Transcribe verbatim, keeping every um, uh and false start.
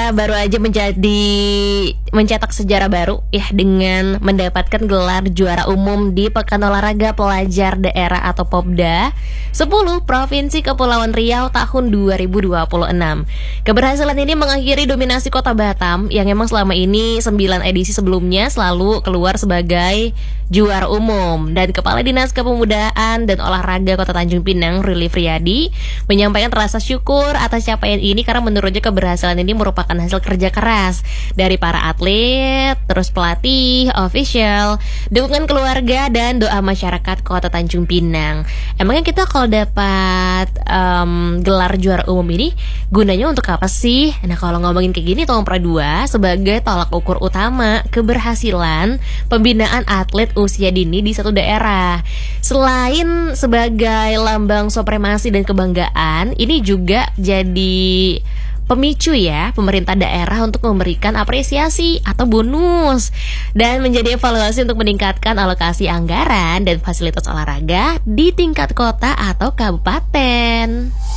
Raya baru aja menjadi mencetak sejarah baru ya dengan mendapatkan gelar juara umum di Pekan Olahraga Pelajar Daerah atau Popda sepuluh Provinsi Kepulauan Riau tahun dua ribu dua puluh enam. Keberhasilan ini mengakhiri dominasi Kota Batam yang emang selama ini sembilan edisi sebelumnya selalu keluar sebagai juara umum. Dan Kepala Dinas Kepemudaan dan Olahraga Kota Tanjung Pinang, Ruli Friadi, menyampaikan rasa syukur atas capaian ini karena menurutnya keberhasilan ini merupakan hasil kerja keras dari para atlet, terus pelatih, official, dukungan keluarga dan doa masyarakat Kota Tanjung Pinang. Emangnya kita kalau dapat um, gelar juara umum ini gunanya untuk apa sih? Nah, kalau ngomongin kayak gini tolong Pradua sebagai tolak ukur utama keberhasilan pembinaan atlet usia dini di satu daerah. Selain sebagai lambang supremasi dan kebanggaan, ini juga jadi pemicu ya pemerintah daerah untuk memberikan apresiasi atau bonus dan menjadi evaluasi untuk meningkatkan alokasi anggaran dan fasilitas olahraga di tingkat kota atau kabupaten.